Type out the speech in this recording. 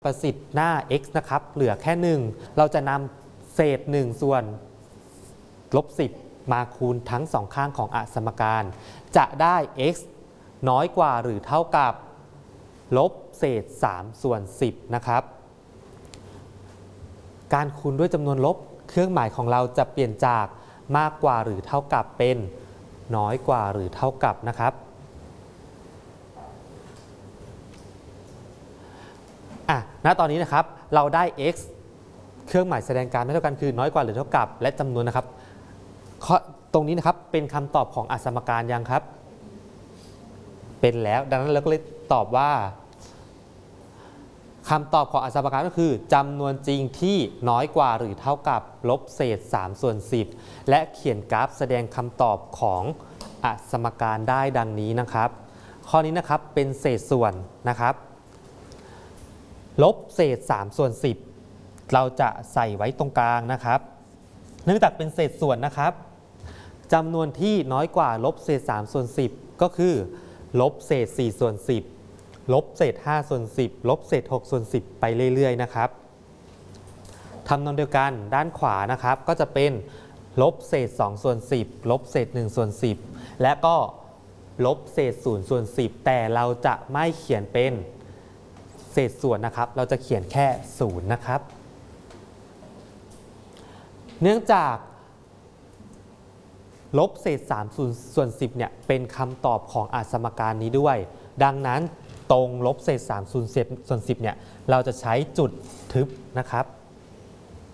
ประสิทธิ์หน้า x นะครับเหลือแค่ 1เราจะนำเศษ1ส่วนลบ10มาคูณทั้ง2ข้างของอสมการจะได้ x น้อยกว่าหรือเท่ากับลบเศษ3ส่วน10นะครับการคูณด้วยจำนวนลบเครื่องหมายของเราจะเปลี่ยนจากมากกว่าหรือเท่ากับเป็นน้อยกว่าหรือเท่ากับนะครับณตอนนี้นะครับเราได้ x เครื่องหมายแสดงการไม่เท่ากันคือน้อยกว่าหรือเท่ากับและจำนวนนะครับตรงนี้นะครับเป็นคำตอบของอสมการยังครับเป็นแล้วดังนั้นเราก็เลยตอบว่าคำตอบของอสมการก็คือจำนวนจริงที่น้อยกว่าหรือเท่ากับลบเศษ3ส่วน10และเขียนกราฟแสดงคำตอบของอสมการได้ดังนี้นะครับข้อนี้นะครับเป็นเศษส่วนนะครับลบเศษ3ส่วน10เราจะใส่ไว้ตรงกลางนะครับเนื่องจากเป็นเศษส่วนนะครับจำนวนที่น้อยกว่าลบเศษ3ส่วน10ก็คือลบเศษ4ส่วน10ลบเศษ5ส่วน10ลบเศษ6ส่วน10ไปเรื่อยๆนะครับทำนองเดียวกันด้านขวานะครับก็จะเป็นลบเศษ2ส่วน10ลบเศษ1ส่วน10และก็ลบเศษ0ส่วน10แต่เราจะไม่เขียนเป็นเศษส่วนนะครับเราจะเขียนแค่0นะครับเนื่องจากลบเศษ3ส่วน10เนี่ยเป็นคำตอบของอสมการนี้ด้วยดังนั้นตรงลบเศษ3ส่วน10เนี่ยเราจะใช้จุดทึบนะครับ